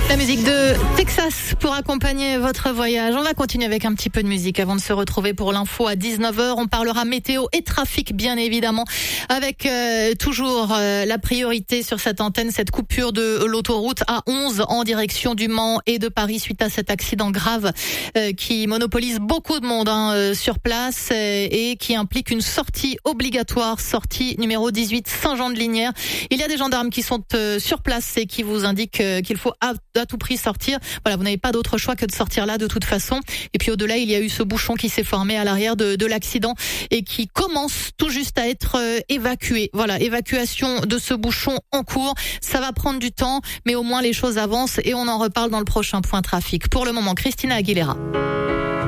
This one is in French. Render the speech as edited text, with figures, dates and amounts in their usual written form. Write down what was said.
La musique de Texas pour accompagner votre voyage. On va continuer avec un petit peu de musique avant de se retrouver pour l'info à 19h. On parlera météo et trafic, bien évidemment, avec toujours la priorité sur cette antenne, cette coupure de l'autoroute A11 en direction du Mans et de Paris suite à cet accident grave qui monopolise beaucoup de monde sur place et qui implique une sortie obligatoire, sortie numéro 18 Saint-Jean-de-Lignières. Il y a des gendarmes qui sont sur place et qui vous indiquent qu'il faut à tout prix sortir. Voilà, vous n'avez pas d'autre choix que de sortir là de toute façon. Et puis au-delà, il y a eu ce bouchon qui s'est formé à l'arrière de l'accident et qui commence tout juste à être évacué. Voilà, évacuation de ce bouchon en cours. Ça va prendre du temps, mais au moins les choses avancent et on en reparle dans le prochain point trafic. Pour le moment, Christina Aguilera.